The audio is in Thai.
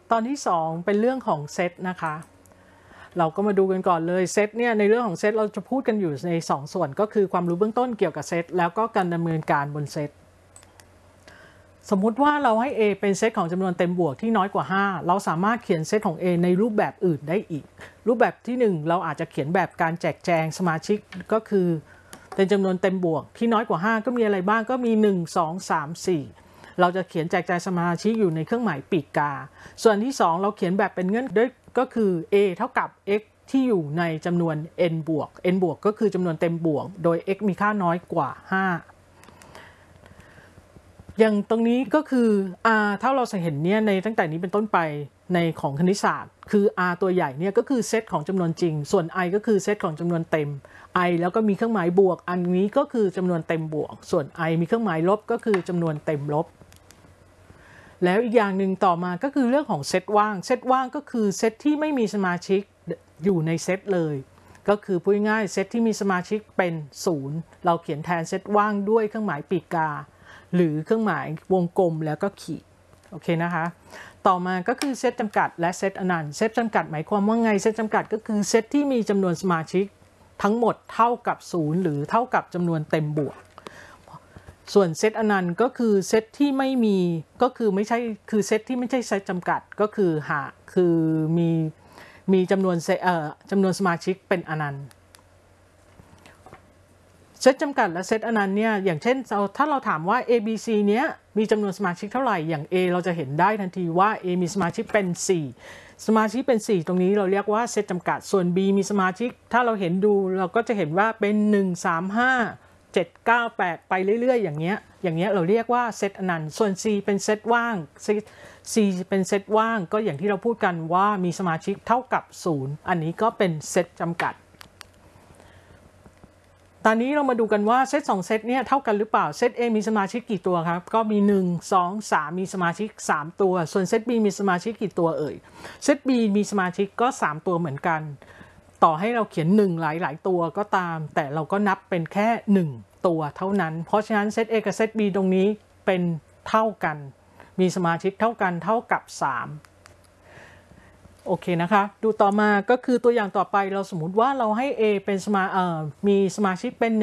ตอนที่2เป็นเรื่องของเซตนะคะเราก็มาดูกันก่อนเลยเซตเนี่ยในเรื่องของเซตเราจะพูดกันอยู่ใน2ส่วนก็คือความรู้เบื้องต้นเกี่ยวกับเซตแล้วก็การดำเนินการบนเซตสมมุติว่าเราให้ A เป็นเซตของจำนวนเต็มบวกที่น้อยกว่า5เราสามารถเขียนเซตของ A ในรูปแบบอื่นได้อีกรูปแบบที่1เราอาจจะเขียนแบบการแจกแจงสมาชิกก็คือเป็นจำนวนเต็มบวกที่น้อยกว่า5ก็มีอะไรบ้างก็มี1 2 3 4เราจะเขียนแจกแจงสมาชิกอยู่ในเครื่องหมายปีกกาส่วนที่2เราเขียนแบบเป็นเงื่อนด้วยก็คือ a เท่ากับ x ที่อยู่ในจำนวน n บวก n บวกก็คือจำนวนเต็มบวกโดย x มีค่าน้อยกว่า5อย่างตรงนี้ก็คือ r ถ้าเราเห็นเนี่ยในตั้งแต่นี้เป็นต้นไปในของคณิตศาสตร์คือ r ตัวใหญ่เนี่ยก็คือเซตของจำนวนจริงส่วน i ก็คือเซตของจำนวนเต็ม i แล้วก็มีเครื่องหมายบวกอันนี้ก็คือจำนวนเต็มบวกส่วน i มีเครื่องหมายลบก็คือจำนวนเต็มลบแล้วอีกอย่างหนึ่งต่อมาก็คือเรื่องของเซตว่างเซตว่างก็คือเซตที่ไม่มีสมาชิกอยู่ในเซตเลยก็คือพูดง่ายเซตที่มีสมาชิกเป็น0เราเขียนแทนเซตว่างด้วยเครื่องหมายปีกกาหรือเครื่องหมายวงกลมแล้วก็ขีดโอเคนะคะต่อมาก็คือเซตจำกัดและเซตอนันต์เซตจำกัดหมายความว่าไงเซตจำกัดก็คือเซตที่มีจำนวนสมาชิกทั้งหมดเท่ากับ0หรือเท่ากับจำนวนเต็มบวกส่วนเซตอนันต์ก็คือเซตที่ไม่มีก็คือไม่ใช่คือเซตที่ไม่ใช่เซตจำกัดก็คือมีจำนวนสมาชิกเป็นอนันต์เซตจำกัดและเซตอนันต์เนี่ยอย่างเช่นถ้าเราถามว่า A B C เนี้ยมีจำนวนสมาชิกเท่าไหร่อย่าง A เราจะเห็นได้ทันทีว่า A มีสมาชิกเป็น4สมาชิกเป็น4ตรงนี้เราเรียกว่าเซตจำกัดส่วน B มีสมาชิกถ้าเราเห็นดูเราก็จะเห็นว่าเป็น1 3 5 7 9 8ไปเรื่อยๆอย่างเงี้ยเราเรียกว่าเซตอนันต์ส่วน C เป็นเซตว่าง C เป็นเซตว่างก็อย่างที่เราพูดกันว่ามีสมาชิกเท่ากับ0อันนี้ก็เป็นเซตจำกัดตอนนี้เรามาดูกันว่าเซต2เซตเนี่ยเท่ากันหรือเปล่าเซต A มีสมาชิกกี่ตัวครับก็มี1 2 3มีสมาชิก3ตัวส่วนเซต B มีสมาชิกกี่ตัวเซต B มีสมาชิกก็3ตัวเหมือนกันต่อให้เราเขียน1หลายตัวก็ตามแต่เราก็นับเป็นแค่1ตัวเท่านั้นเพราะฉะนั้นเซต A กับเซต B ตรงนี้เป็นเท่ากันมีสมาชิกเท่ากันเท่ากับ3โอเคนะคะดูต่อมาก็คือตัวอย่างต่อไปเราสมมุติว่าเราให้ A เป็นมีสมาชิกเป็น